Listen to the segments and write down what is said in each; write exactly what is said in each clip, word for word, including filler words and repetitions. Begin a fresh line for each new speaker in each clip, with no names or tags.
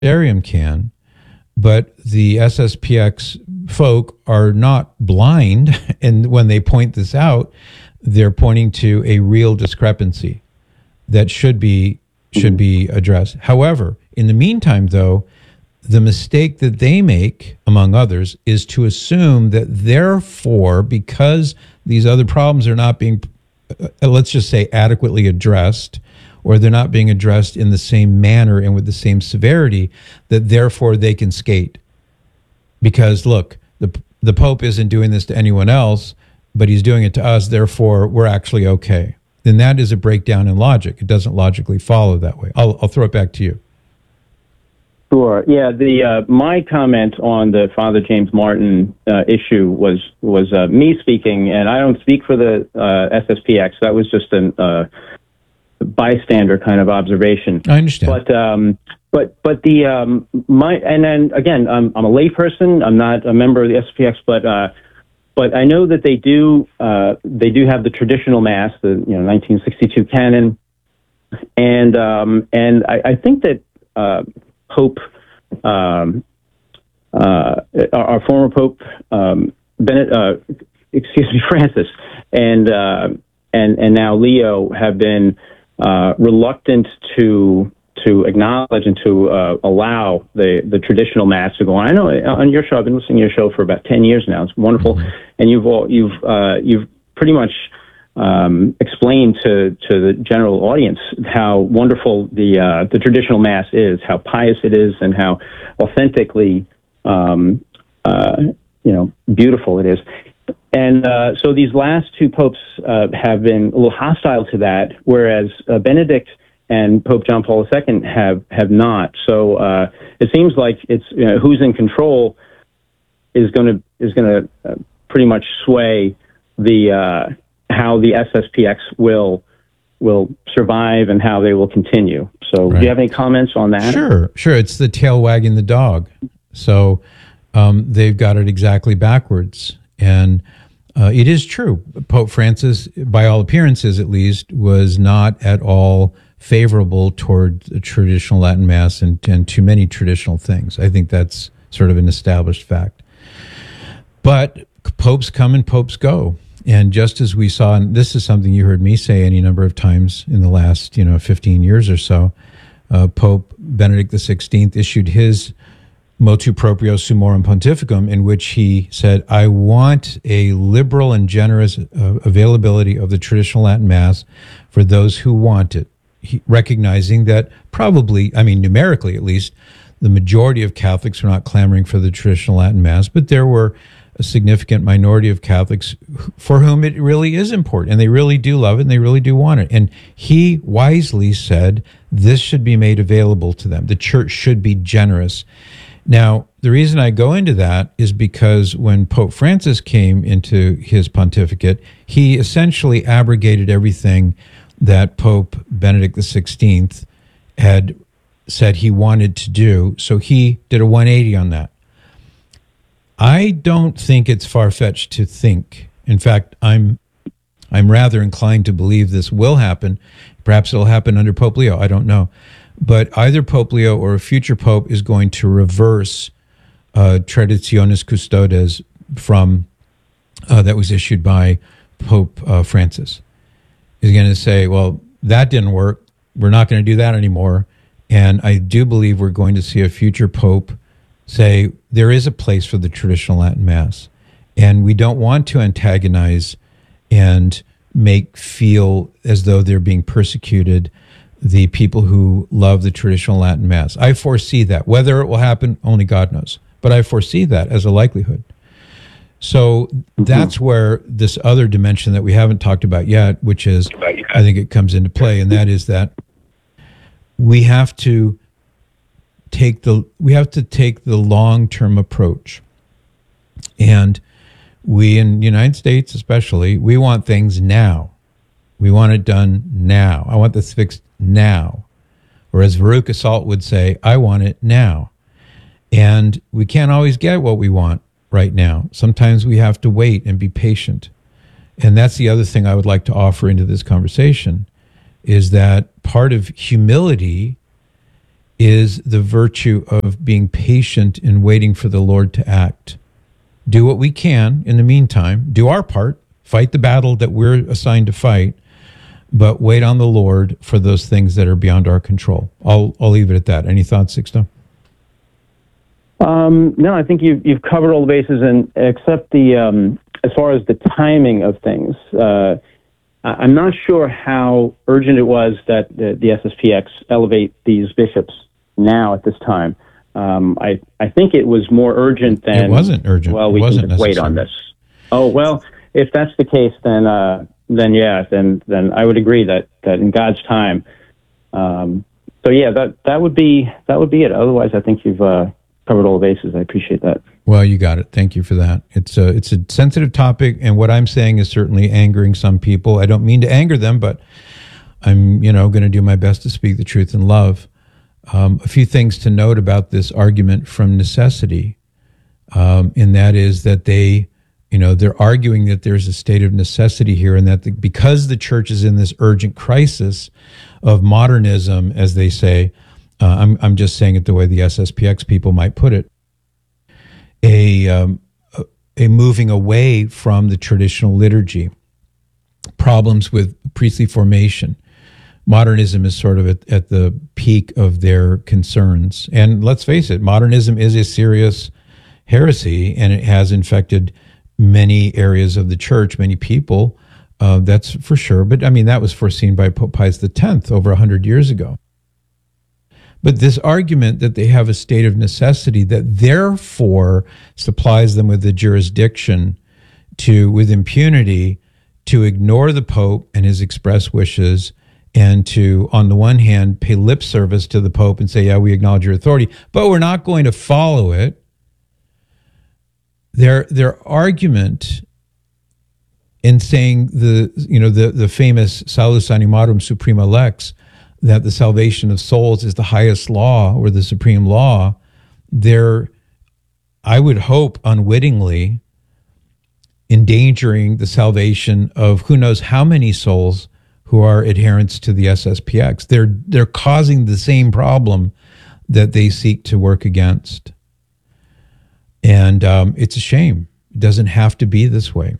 Arium can, but the S S P X folk are not blind. And when they point this out, they're pointing to a real discrepancy that should be should be addressed. However, in the meantime, though, the mistake that they make, among others, is to assume that therefore, because these other problems are not being, uh, let's just say, adequately addressed, or they're not being addressed in the same manner and with the same severity, that therefore they can skate. Because look, the the Pope isn't doing this to anyone else, but he's doing it to us, therefore we're actually okay. Then that is a breakdown in logic. It doesn't logically follow that way. I'll, I'll throw it back to you.
Sure. Yeah. The uh, my comment on the Father James Martin uh, issue was was uh, me speaking, and I don't speak for the uh, S S P X. That was just a uh, bystander kind of observation.
I understand.
But um, but but the um, my and then again, I'm I'm a layperson. I'm not a member of the S S P X, but. Uh, But I know that they do uh, they do have the traditional mass, the you know nineteen sixty-two canon, and um, and I, I think that uh, Pope, um, uh, our, our former Pope um, Bennett, uh, excuse me, Francis, and uh, and and now Leo have been uh, reluctant to. to acknowledge and to uh, allow the, the traditional mass to go on. I know on your show, I've been listening to your show for about ten years now. It's wonderful. And you've all, you've uh, you've pretty much um, explained to, to the general audience how wonderful the uh, the traditional mass is, how pious it is, and how authentically um, uh, you know beautiful it is. And uh, so these last two popes uh, have been a little hostile to that, whereas uh, Benedict and Pope John Paul the Second have have not. So uh, it seems like it's you know, who's in control is going to is going to uh, pretty much sway the uh, how the S S P X will will survive and how they will continue. So, right. Do you have any comments on that?
Sure, sure. It's the tail wagging the dog. So um, they've got it exactly backwards, and uh, it is true. Pope Francis, by all appearances, at least, was not at all favorable toward the traditional Latin Mass and, and too many traditional things. I think that's sort of an established fact. But popes come and popes go. And just as we saw, and this is something you heard me say any number of times in the last, you know, fifteen years or so, uh, Pope Benedict the sixteenth issued his Motu Proprio Summorum Pontificum, in which he said, I want a liberal and generous uh, availability of the traditional Latin Mass for those who want it. He, recognizing that probably, I mean, numerically at least, the majority of Catholics were not clamoring for the traditional Latin Mass, but there were a significant minority of Catholics for whom it really is important, and they really do love it, and they really do want it. And he wisely said this should be made available to them. The church should be generous. Now, the reason I go into that is because when Pope Francis came into his pontificate, he essentially abrogated everything that Pope Benedict the sixteenth had said he wanted to do. So he did a one eighty on that. I don't think it's far-fetched to think. In fact, I'm I'm rather inclined to believe this will happen. Perhaps it'll happen under Pope Leo. I don't know. But either Pope Leo or a future pope is going to reverse uh, Traditionis Custodes from uh, that was issued by Pope uh, Francis. Is going to say, well, that didn't work. We're not going to do that anymore. And I do believe we're going to see a future pope say there is a place for the traditional Latin Mass. And we don't want to antagonize and make feel as though they're being persecuted the people who love the traditional Latin Mass. I foresee that. Whether it will happen, only God knows. But I foresee that as a likelihood. So that's where this other dimension that we haven't talked about yet, which is, I think it comes into play, and that is that we have to take the we have to take the long-term approach. And we in the United States especially, we want things now. We want it done now. I want this fixed now. Or as Veruca Salt would say, I want it now. And we can't always get what we want right now. Sometimes we have to wait and be patient. And that's the other thing I would like to offer into this conversation, is that part of humility is the virtue of being patient and waiting for the Lord to act. Do what we can in the meantime, do our part, fight the battle that we're assigned to fight, but wait on the Lord for those things that are beyond our control. I'll I'll leave it at that. Any thoughts, Sixto?
Um, no, I think you've you've covered all the bases, and except the um, as far as the timing of things, uh, I'm not sure how urgent it was that the, the S S P X elevate these bishops now at this time. Um, I I think it was more urgent than
it wasn't urgent.
Well, we
it wasn't
can just wait on this. Oh well, if that's the case, then uh, then yeah, then then I would agree that that in God's time. Um, so yeah, that that would be that would be it. Otherwise, I think you've uh, covered all the bases. I appreciate that.
Well, you got it. Thank you for that. It's a, it's a sensitive topic, and what I'm saying is certainly angering some people. I don't mean to anger them, but I'm, you know, going to do my best to speak the truth in love. Um, a few things to note about this argument from necessity, um, and that is that they, you know, they're arguing that there's a state of necessity here, and that the, because the church is in this urgent crisis of modernism, as they say, uh, I'm, I'm just saying it the way the S S P X people might put it, a, um, a, a moving away from the traditional liturgy, problems with priestly formation. Modernism is sort of at, at the peak of their concerns. And let's face it, modernism is a serious heresy, and it has infected many areas of the church, many people, uh, that's for sure. But I mean, that was foreseen by Pope Pius the tenth over one hundred years ago. But this argument that they have a state of necessity that therefore supplies them with the jurisdiction to, with impunity, to ignore the Pope and his express wishes, and to, on the one hand, pay lip service to the Pope and say, yeah, we acknowledge your authority, but we're not going to follow it. Their their argument in saying the, you know, the, the famous Salus Animarum Suprema Lex, that the salvation of souls is the highest law or the supreme law, they're, I would hope, unwittingly endangering the salvation of who knows how many souls who are adherents to the S S P X. They're they're causing the same problem that they seek to work against. And um, it's a shame. It doesn't have to be this way.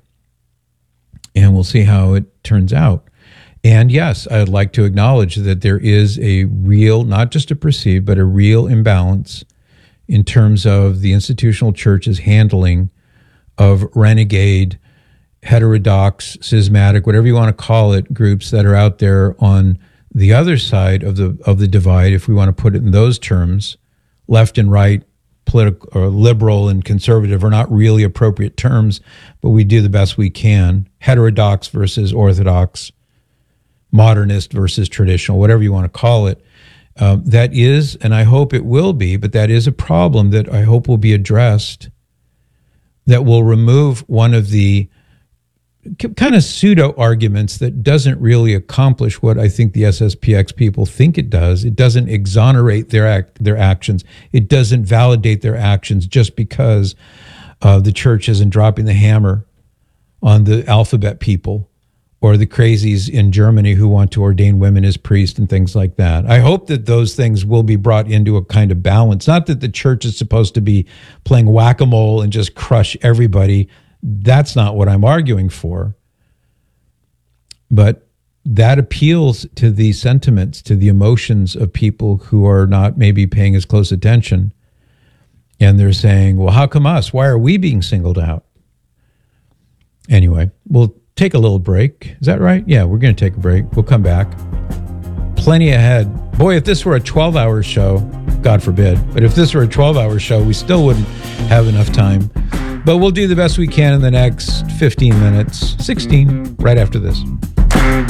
And we'll see how it turns out. And yes, I'd like to acknowledge that there is a real, not just a perceived, but a real imbalance in terms of the institutional church's handling of renegade, heterodox, schismatic, whatever you want to call it, groups that are out there on the other side of the of the divide, if we want to put it in those terms. Left and right, political or liberal and conservative are not really appropriate terms, but we do the best we can. Heterodox versus orthodox, modernist versus traditional, whatever you want to call it. Um, that is, and I hope it will be, but that is a problem that I hope will be addressed, that will remove one of the kind of pseudo arguments that doesn't really accomplish what I think the S S P X people think it does. It doesn't exonerate their act, their actions. It doesn't validate their actions just because uh, the church isn't dropping the hammer on the alphabet people or the crazies in Germany who want to ordain women as priests and things like that. I hope that those things will be brought into a kind of balance. Not that the church is supposed to be playing whack-a-mole and just crush everybody. That's not what I'm arguing for. But that appeals to the sentiments, to the emotions of people who are not maybe paying as close attention. And they're saying, well, how come us? Why are we being singled out? Anyway, we'll take a little break. Is that right? Yeah, we're going to take a break. We'll come back. Plenty ahead. Boy, if this were a twelve-hour show, God forbid, but if this were a twelve-hour show, we still wouldn't have enough time. But we'll do the best we can in the next fifteen minutes, sixteen, right after this.